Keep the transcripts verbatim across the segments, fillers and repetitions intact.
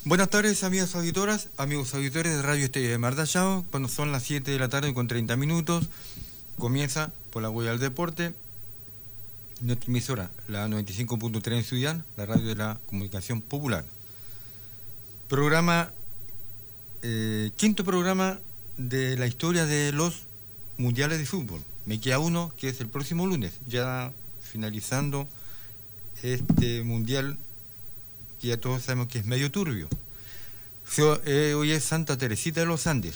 Buenas tardes, amigas auditoras, amigos auditores de Radio Estrella de Mar de Ajao. Cuando son las siete de la tarde con treinta minutos, comienza por la huella del deporte nuestra emisora, la noventa y cinco punto tres en Sudán, la radio de la comunicación popular. Programa, eh, quinto programa de la historia de los mundiales de fútbol. Me queda uno, que es el próximo lunes, ya finalizando este mundial que ya todos sabemos que es medio turbio. So, eh, hoy es Santa Teresita de los Andes.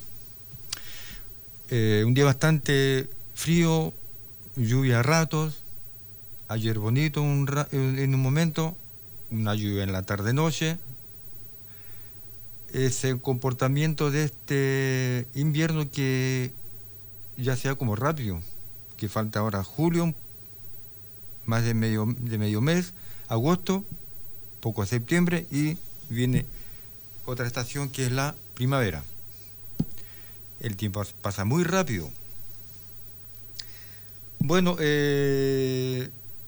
Eh, un día bastante frío, lluvia a ratos, ayer bonito un ra en un momento, una lluvia en la tarde-noche. Es el comportamiento de este invierno que ya sea como rápido, que falta ahora julio, más de medio, de medio mes, agosto, poco a septiembre, y viene otra estación que es la primavera. El tiempo pasa muy rápido. Bueno, eh,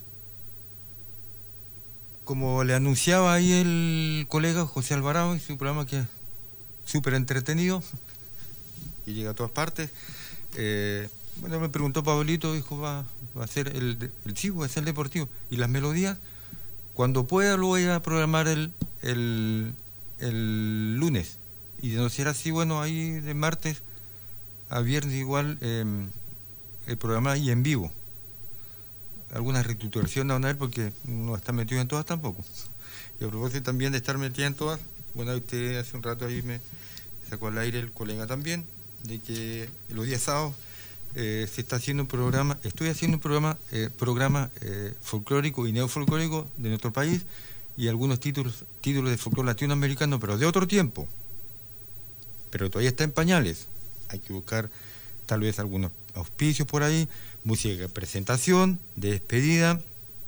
como le anunciaba ahí el colega José Alvarado en su programa, que es súper entretenido y llega a todas partes, eh, bueno, me preguntó Pablito, dijo, va, va a ser el, el sí, va a ser el deportivo. Y las melodías, cuando pueda lo voy a programar el, el, el lunes. Y de no ser así, bueno, ahí de martes a viernes igual eh, el programa ahí en vivo. Algunas reestructuraciones van a ver porque no está metido en todas tampoco. Y a propósito también de estar metido en todas, bueno, usted hace un rato ahí me sacó al aire el colega también, de que los días sábados eh, se está haciendo un programa, estoy haciendo un programa, eh, programa eh, folclórico y neofolclórico de nuestro país y algunos títulos, títulos de folclore latinoamericano, pero de otro tiempo. Pero todavía está en pañales. Hay que buscar tal vez algunos auspicios por ahí, música de presentación, de despedida,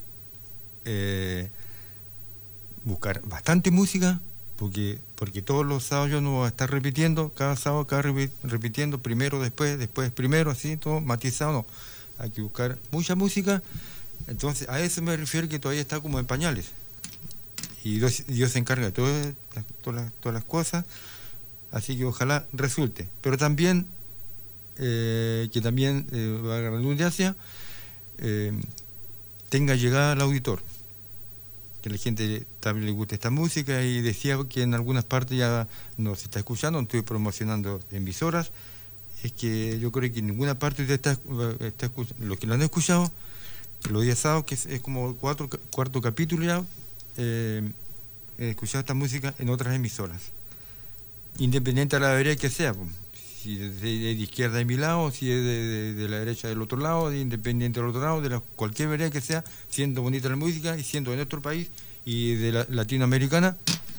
eh, buscar bastante música, porque porque todos los sábados yo no voy a estar repitiendo, cada sábado cada repitiendo, primero, después, después, primero, así, todo matizado, no. Hay que buscar mucha música, entonces a eso me refiero, que todavía está como en pañales. Y Dios, Dios se encarga de todas, todas, las, todas las cosas, así que ojalá resulte. Pero también, eh, que también, eh, va a la redundancia, eh, tenga llegada al auditor, que la gente también le guste esta música, y decía que en algunas partes ya nos está escuchando, estoy promocionando emisoras, es que yo creo que en ninguna parte usted está, está escuchando, los que lo han escuchado, los días sábados, que es, es como el cuatro, cuarto capítulo ya, eh, he escuchado esta música en otras emisoras, independiente de la vereda que sea, si es de, de izquierda de mi lado, si es de, de, de la derecha del otro lado, de independiente del otro lado, de la, cualquier vereda que sea, siendo bonita la música y siendo de nuestro país y de la latinoamericana,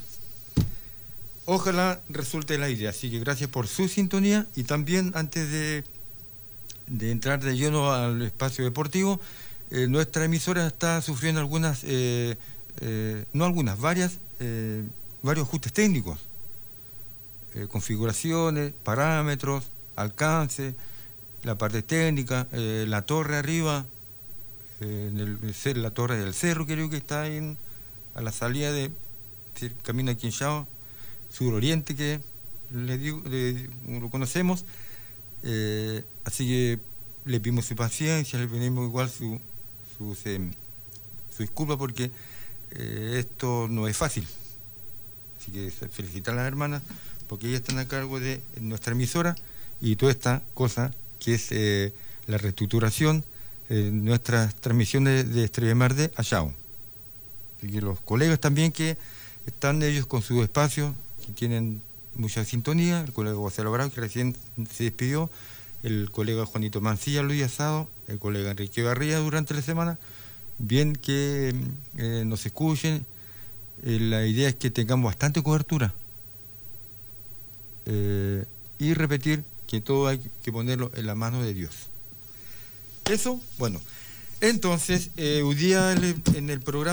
ojalá resulte la idea. Así que gracias por su sintonía, y también antes de, de entrar de lleno al espacio deportivo, eh, nuestra emisora está sufriendo algunas, eh, eh, no algunas, varias, eh, varios ajustes técnicos. Eh, configuraciones, parámetros, alcance, la parte técnica, eh, la torre arriba, eh, en el, el, la torre del cerro, creo que está en, a la salida de, de camino a Quinchao, suroriente, que le digo, le, lo conocemos, eh, así que le pedimos su paciencia, le pedimos igual su, su, su, su disculpa, porque eh, esto no es fácil. Así que felicitar a las hermanas, porque ellas están a cargo de nuestra emisora y toda esta cosa que es eh, la reestructuración, eh, nuestras transmisiones de Estrella de Mar de Ajao. Así que los colegas también, que están ellos con su espacio, que tienen mucha sintonía, el colega José Alvarado, que recién se despidió, el colega Juanito Mancilla, Luis Asado, el colega Enrique Garría durante la semana, bien que eh, nos escuchen. Eh, la idea es que tengamos bastante cobertura. Eh, y repetir que todo hay que ponerlo en la mano de Dios. Eso, bueno, entonces, eh, hoy día en el programa